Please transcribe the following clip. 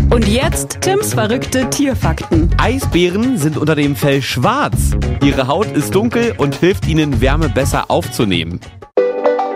Und jetzt Tims verrückte Tierfakten. Eisbären sind unter dem Fell schwarz. Ihre Haut ist dunkel und hilft ihnen, Wärme besser aufzunehmen.